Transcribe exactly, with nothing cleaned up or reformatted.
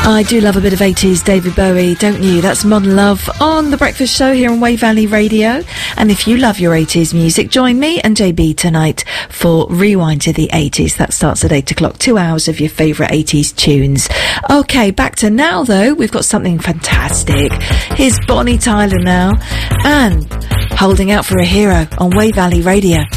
I do love a bit of eighties David Bowie, don't you? That's Modern Love on The Breakfast Show here on Wave Valley Radio. And if you love your eighties music, join me and J B tonight for Rewind to the eighties. That starts at eight o'clock, two hours of your favourite eighties tunes. OK, back to now, though. We've got something fantastic. Here's Bonnie Tyler now, and Holding Out for a Hero on Wave Valley Radio.